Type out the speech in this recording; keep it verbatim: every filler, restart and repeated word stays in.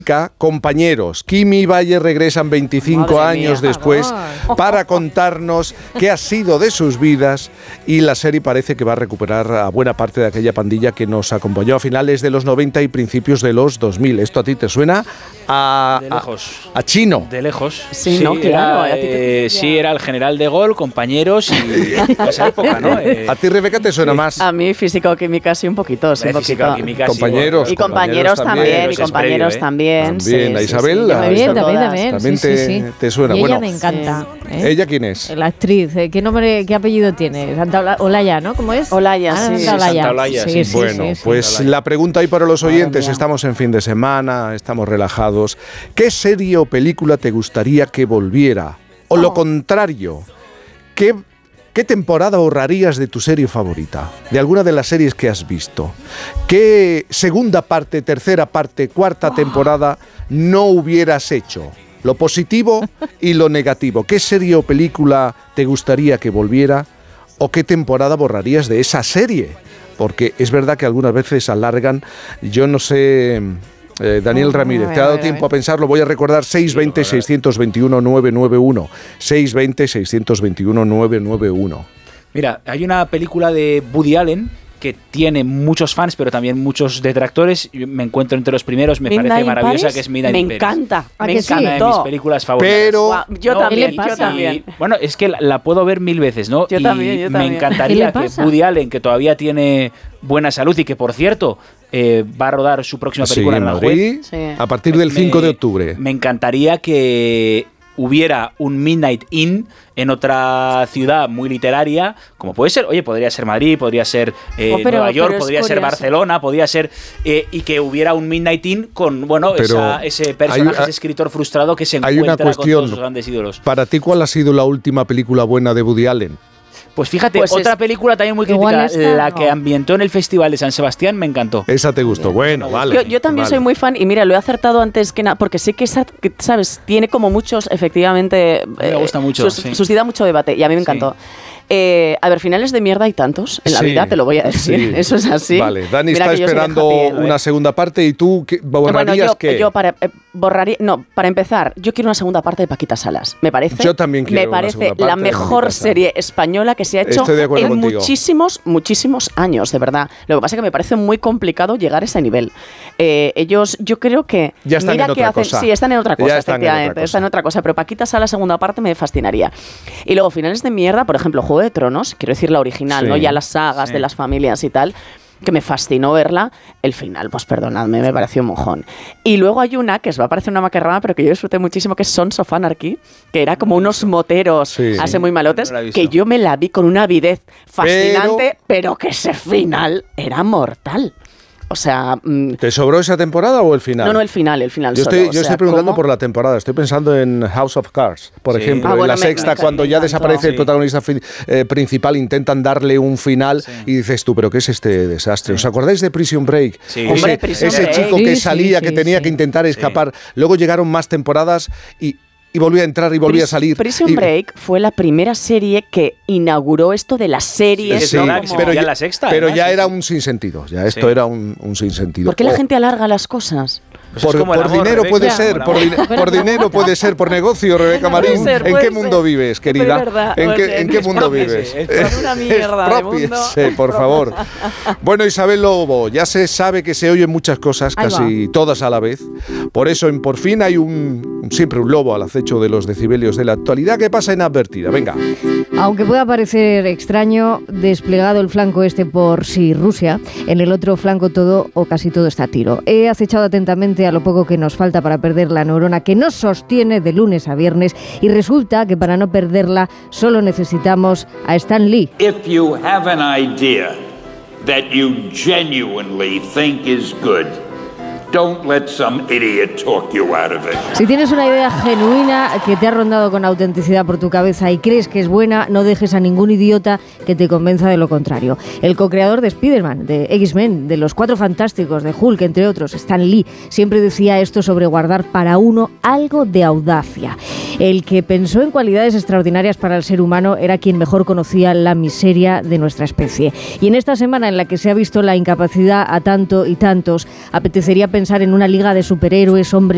Compañeros, Kim y Valle regresan veinticinco Madre años mía, después para contarnos qué ha sido de sus vidas, y la serie parece que va a recuperar a buena parte de aquella pandilla que nos acompañó a finales de los noventa y principios de los dos mil. ¿Esto a ti te suena a, de lejos. a, a chino? De lejos. Sí, sí, no, claro. Era, eh, sí, era el general de Gaulle, compañeros y esa época, ¿no? Eh, ¿A ti, Rebeca, te suena sí. más? A mí físico-química sí un poquito. Sí, un poquito. Compañeros. Sí, y compañeros, compañeros también, y compañeros previo, ¿eh? también. También, sí, a Isabel. Sí, sí. La, bien, también, también. También sí, te, sí, sí. te suena. Y bueno, ella me encanta. Sí. ¿eh? ¿Ella quién es? La actriz. ¿Qué nombre, qué apellido tiene? Santa Olaya, ¿no? ¿Cómo es? Olaya, ah, sí. Santa Olaya. Santa Olaya, sí. sí, sí bueno, sí, sí, pues sí. la pregunta ahí para los oyentes. Madre Estamos en fin de semana, estamos relajados. ¿Qué serie o película te gustaría que volviera? O lo oh. contrario, ¿qué, ¿qué temporada ahorrarías de tu serie favorita? De alguna de las series que has visto. ¿Qué segunda parte, tercera parte, cuarta oh. temporada no hubieras hecho? Lo positivo y lo negativo. ¿Qué serie o película te gustaría que volviera? ¿O qué temporada borrarías de esa serie? Porque es verdad que algunas veces alargan. Yo no sé, eh, Daniel oh, Ramírez, ver, ¿te ha dado a ver, tiempo a, a pensarlo? Voy a recordar seis veinte, seis dos uno, nueve nueve uno. seis veinte, seis dos uno, nueve nueve uno. Mira, hay una película de Woody Allen que tiene muchos fans, pero también muchos detractores. Yo me encuentro entre los primeros, me Midnight parece maravillosa, Paris? que es Midnight Me in encanta, ¿A me que sí? encantó. Una de mis películas favoritas. Pero wow, yo no, también, ¿qué le pasa? yo también. Y, bueno, es que la, la puedo ver mil veces, ¿no? Yo y también, yo también. me encantaría ¿Qué le que pasa? Woody Allen, que todavía tiene buena salud y que, por cierto, eh, va a rodar su próxima película sí, en en Madrid, sí. a partir del cinco me, de octubre. Me encantaría que hubiera un Midnight Inn en otra ciudad muy literaria, como puede ser, oye, podría ser Madrid, podría ser eh, oh, pero, Nueva York, podría curioso. ser Barcelona, podría ser, eh, y que hubiera un Midnight Inn con, bueno, Pero esa, ese personaje, hay, ese escritor frustrado que se hay encuentra una cuestión, con todos los grandes ídolos. Para ti, ¿cuál ha sido la última película buena de Woody Allen? Pues fíjate, pues otra es, película también muy crítica, esta, la no. que ambientó en el Festival de San Sebastián, me encantó. Esa te gustó, bueno, vale. Yo, yo también vale. soy muy fan, y mira, lo he acertado antes que nada, porque sé que, esa, que, ¿sabes? Tiene como muchos, efectivamente... Me gusta eh, mucho, sus, sí. Suscita mucho debate, y a mí me encantó. Sí. Eh, a ver, finales de mierda hay tantos en la sí, vida, te lo voy a decir. Sí. Eso es así. Vale, Dani Mira está esperando una segunda parte, y tú ¿qué, borrarías bueno, yo, qué? yo para eh, borraría, no, para empezar, yo quiero una segunda parte de Paquita Salas. Me parece. Yo también quiero Me una parece segunda parte la de mejor Paquita serie Salas. española que se ha hecho en contigo. muchísimos, muchísimos años, de verdad. Lo que pasa es que me parece muy complicado llegar a ese nivel. Eh, ellos, yo creo que ya están mira en que otra hacen, cosa. sí, están en otra cosa, ya están efectivamente, en otra cosa. están en otra cosa. Pero Paquita Salas segunda parte me fascinaría. Y luego finales de mierda, por ejemplo, Juego de Tronos, quiero decir la original, sí, no ya las sagas sí. de las familias y tal, que me fascinó verla. El final, pues perdonadme, me pareció un mojón. Y luego hay una que os va a parecer una macarrada, pero que yo disfruté muchísimo, que es Sons of Anarchy, que era como unos moteros sí, así muy malotes, no que yo me la vi con una avidez fascinante, pero, pero que ese final era mortal. O sea... Mmm, ¿te sobró esa temporada o el final? No, no, el final, el final Yo solo, estoy, o yo sea, estoy preguntando ¿cómo? por la temporada. Estoy pensando en House of Cards, por sí. ejemplo. Ah, bueno, en la me, sexta, me, cuando me ya encantó. desaparece Sí. el protagonista fi- eh, principal, intentan darle un final sí. y dices tú, ¿pero qué es este desastre? ¿Os acordáis de Prison Break? Sí. Ese, Hombre, Prison ese Break. chico que Sí, salía, sí, que sí, tenía sí. que intentar escapar. Luego llegaron más temporadas y... y volvía a entrar y volvía Pris- a salir. Prison y, Break fue la primera serie que inauguró esto de las series. Sí, ¿no? verdad, Como- pero ya ya, la sexta, pero además, ya sí, era sí. un sinsentido. Ya esto Sí. era un, un sinsentido. ¿Por qué la Oh. gente alarga las cosas? Pues Por, es como el por amor, dinero Rebeca, puede como ser, el por, amor. di- por dinero puede ser, por negocio, Rebeca Puede Marín. ser, ¿En puede qué mundo ser. vives, querida? Es verdad, ¿En puede qué, ser. ¿en qué mundo Expropiese, vives? expropiese. Son una mierda de mundo. Expropiese, por favor. Bueno, Isabel Lobo, ya se sabe que se oyen muchas cosas, Ahí casi todas a la vez. Por eso, en Por Fin, hay un siempre un lobo al acecho de los decibelios de la actualidad que pasa inadvertida. Venga. Aunque pueda parecer extraño, desplegado el flanco este por sí Rusia, en el otro flanco todo o casi todo está a tiro. He acechado atentamente a lo poco que nos falta para perder la neurona que nos sostiene de lunes a viernes, y resulta que para no perderla solo necesitamos a Stan Lee. If you have an idea that you genuinely think is good, don't let some idiot talk you out of it. Si tienes una idea genuina que te ha rondado con autenticidad por tu cabeza y crees que es buena, no dejes a ningún idiota que te convenza de lo contrario. El co-creador de Spider-Man, de X-Men, de Los Cuatro Fantásticos, de Hulk, entre otros, Stan Lee, siempre decía esto sobre guardar para uno algo de audacia. El que pensó en cualidades extraordinarias para el ser humano era quien mejor conocía la miseria de nuestra especie. Y en esta semana en la que se ha visto la incapacidad a tanto y tantos, apetecería pensar en una liga de superhéroes, hombres